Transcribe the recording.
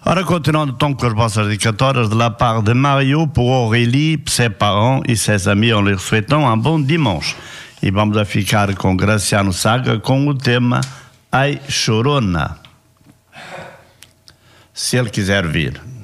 Ora, continuando donc com as vossas dedicatórias de la part de Mario pour Aurélie, ses parents e ses amis, en leur souhaitant un bon dimanche. E vamos a ficar com Graciano Saga com o tema Ai Chorona. Se ele quiser vir.